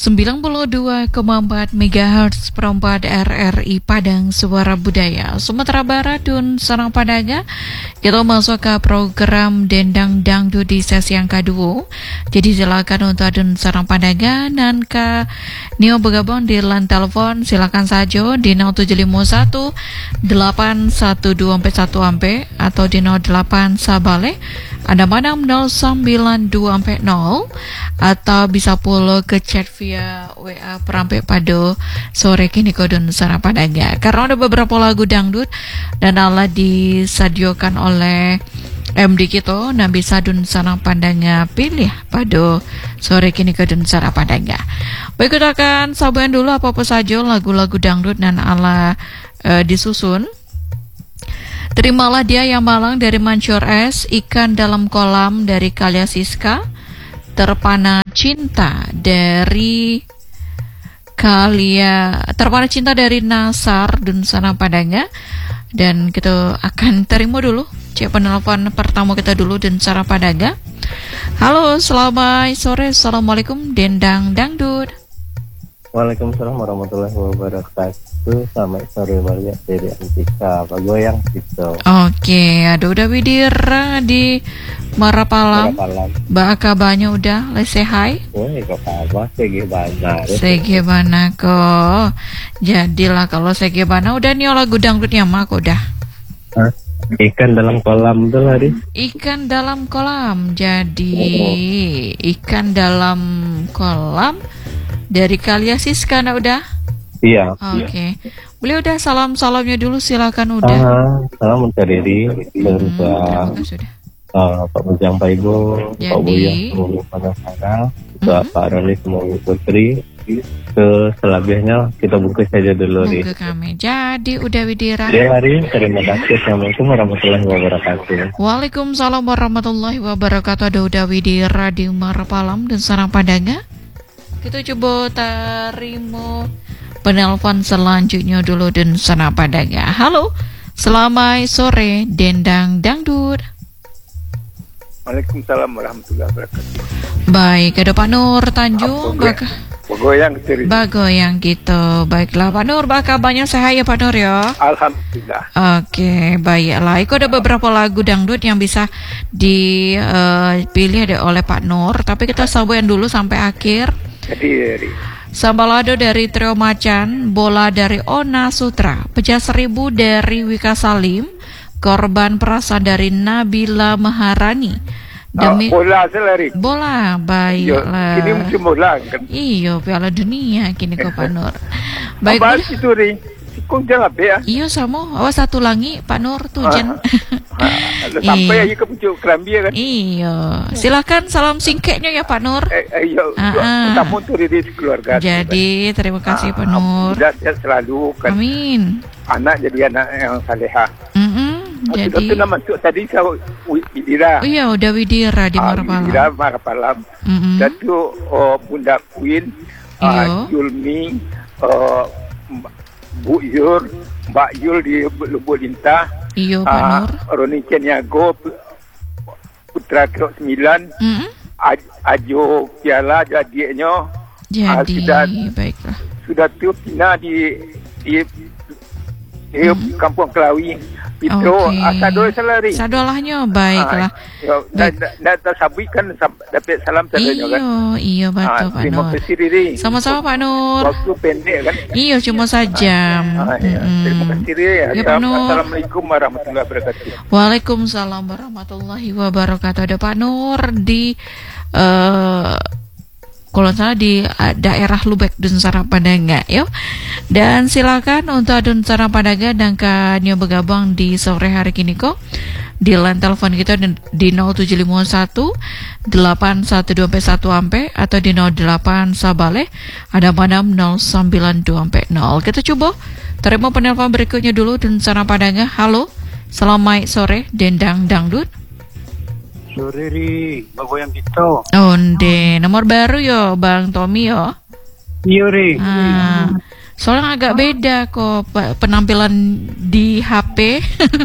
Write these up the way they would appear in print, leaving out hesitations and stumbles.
92,4 MHz perempat RRI Padang Suara Budaya Sumatera Barat dan Sarang Padanga. Kita masuk ke program Dendang Dangdut di sesi yang kedua. Jadi silakan untuk adun Sarang Padanga dan ke Neo bergabung di line telepon. Silakan saja di 0751 812 ampe atau di 08 Sabale ada manam 092 ampe 0 atau bisa pula ke chat via WA perampe pada sore kini kodon Sarang Padanga. Karena ada beberapa lagu dangdut dan ala disediakan oleh MD kita dan bisa dun Sarang Padanga pilih pada sore kini kodon Sarang Padanga. Baik, kita akan sabayan dulu apa-apa saja lagu-lagu dangdut dan ala disusun. Terimalah Dia Yang Malang dari Mancur S, Ikan Dalam Kolam dari Kalya Siska, Terpana Cinta dari Nasar dan Sarang Padanga. Dan kita akan terima dulu cek penelpon pertama kita dulu dan Sarang Padanga. Halo, selamat sore. Assalamualaikum Dendang Dangdut. Waalaikumsalam warahmatullahi wabarakatuh. Selamat sore Maria dari Antika Bagoyang gitu. Oke, ada udah Widira di Marapalam. Baka banyak udah lese hai. Woi, kok apa? Sege bana kok. Jadilah kalau sege bana udah nih lagu dangdutnya mak udah. Ikan dalam kolam tuh hari. Ikan dalam kolam. Jadi ikan dalam kolam dari Kalya Siska udah? Iya. Oke. Beliau udah salamnya dulu silakan udah. Salam untuk Riri, terima kasih sudah. Pak Bujang Pak Ibu, Pak Buyang, semoga pada sarang, Pak Roni semoga putri. Ke selebihnya kita bungkus saja dulu Ri. Bungkus kami. Jadi udah Widira. Ya Ri, terima kasih. Assalamualaikum warahmatullahi wabarakatuh. Waalaikumsalam warahmatullahi wabarakatuh. Ada udah Widira di Marapalam dan Sarang Padanga. Kita coba terima penelpon selanjutnya dulu dan Sarang Padanga. Halo, selamat sore Dendang Dangdut. Waalaikumsalam warahmatullahi wabarakatuh. Baik, ada Pak Nur Tanjung. Bagoyang gitu. Baiklah Pak Nur, bakal banyak sehat ya Pak Nur ya. Alhamdulillah. Oke, baiklah. Itu ada beberapa lagu dangdut yang bisa dipilih oleh Pak Nur. Tapi kita sabayan dulu sampai akhir. Jadi Sambalado dari Trio Macan, Bola dari Ona Sutra, Pecah Seribu dari Wika Salim, Korban Perasa dari Nabila Maharani. Bola selari. Bola, baiklah. Ini musim bola kan? Iyo, Piala Dunia kini kok Pak Nur. Baik. Abang itu Ri. Kung jangan ya. Iyo sama, awas satu langi Pak Nur tujen. Sampai aja ke pucuk Kerambi kan? Iyo, silakan salam singkatnya ya Pak Nur. Iyo, tamu tuh Ri keluarga. Jadi terima kasih Pak Nur. Sudah sehat selalu kan. Amin. Anak jadi anak yang salehah. Jadi itu nama masuk tadi saya Widira. Oh iya, udah Widira di Marapalam. Widira Marapalam. Dan tu Bunda Queen, Julmi, Bu Yur, Mbak Yul di Lubuk Lintah. Iyo Pak Nur. Roni Ceniago, Putra Kerok 9. Ajo Piala adiknya. Jadi baiklah. Sudah tu Pina di Kampung Kelawi. Itu asado selari. Sadolahnya baiklah. Dah sabui kan dapat salam sadanya kan. Iya betul Pak Nur. Terima kasih Riri. Sama-sama Pak Nur. Waktu pendek kan. Iya cuma sajam. Terima kasih Riri. Ya, Pak Nur. Assalamualaikum warahmatullahi wabarakatuh. Waalaikumsalam warahmatullahi wabarakatuh. Ada Pak Nur di kalau salah di daerah Lubek dan Sarang Padanga yo. Dan silakan untuk adun Sarang Padanga dan kanyo bergabung di sore hari kini kok di line telepon kita di 0751 812 ampe atau di 08 Sabale ada manam 092 ampe 0. Kita coba terima penelpon berikutnya dulu dan Sarang Padanga. Halo, selamat sore Dendang Dangdut. Sore Ri, Bagoyang gitu. Onde, nomor baru yo Bang Tommy yo. Iya Ri. Soalnya agak beda kok penampilan di HP.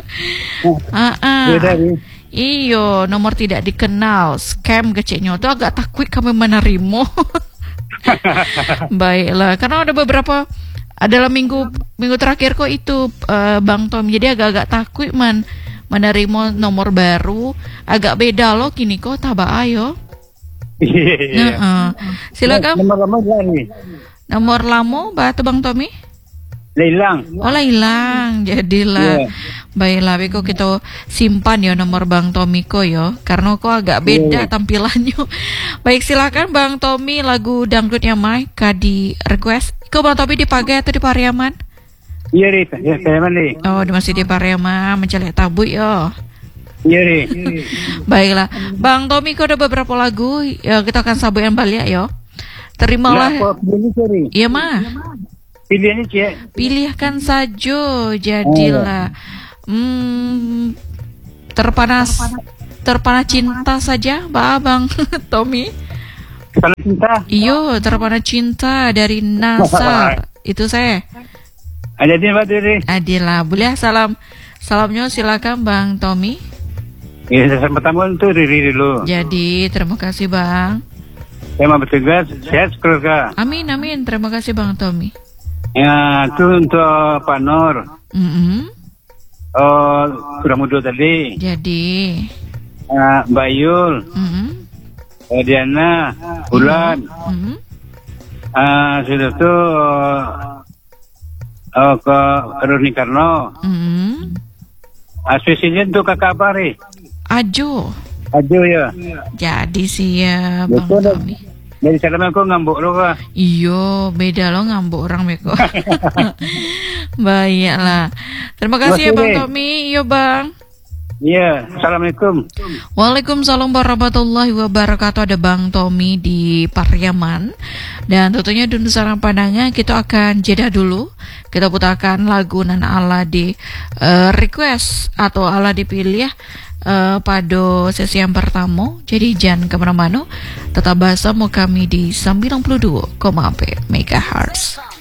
Beda Ri. Iyo, nomor tidak dikenal, scam kecilnya itu agak takut kami menerima. Baiklah, karena ada beberapa adalah minggu terakhir kok itu Bang Tom, jadi agak-agak takut menerima nomor baru, agak beda loh kini kok tabak ayo. Silakan. Nomor lama batu Bang Tommy? Hilang. Oh hilang, jadilah. Baiklah, beko kita simpan ya nomor Bang Tommy ko yo, karena kok agak beda tampilannya. Baik, silakan Bang Tommy lagu dangdutnya Mike di request. Kau Bang Tommy di Pagai atau di Pariaman? Iya Rita, ya Pariaman nih. Oh, masih di Pariaman, mencelek tabuk yo. Iya Rita. Baiklah, Bang Tommy kau ada beberapa lagu, ya, kita akan sabuk yang balik yo. Terimalah. Iya mah. Pilihannya Cik. Pilihkan saja, jadilah. Terpanas cinta saja, Bang Tommy. Terpanas cinta. Iyo, terpanas cinta dari Nasar. Itu saya. Ada di Badiri. Adilah, boleh salamnya silakan Bang Tommy. Ya, pertama itu Riri dulu. Jadi, terima kasih Bang. Saya mau bertugas, sehat keluarga. Amin, terima kasih Bang Tommy. Ya, itu untuk Pak Nur. Oh, kurang muda tadi. Jadi, Mbak Yul, Diana, Bulan. Sudah itu ke Roni Karno. Spesialnya untuk kakak Pari. Ajo ya. Jadi sih ya Bang Tommy. Dari salam aku ngambuk lo kah? Iyo, beda lo ngambuk orang beko. Baiklah. Terima kasih ya Bang Tommy. Iyo Bang. Iya, assalamualaikum. Waalaikumsalam warahmatullahi wabarakatuh. Ada Bang Tommy di Pariaman. Dan tentunya dulu sarang pandangnya kita akan jeda dulu. Kita putarkan lagu Nana Ala di request atau ala dipilih ya. Pada sesi yang pertama. Jadi jangan kemana-mana, tetap bersama kami di 92,4 MHz.